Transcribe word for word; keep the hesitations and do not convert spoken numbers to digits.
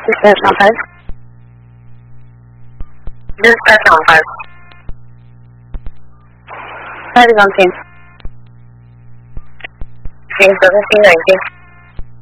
Dispatch on five. Dispatch on five. Five is on scene. Scene seventeen nineteen.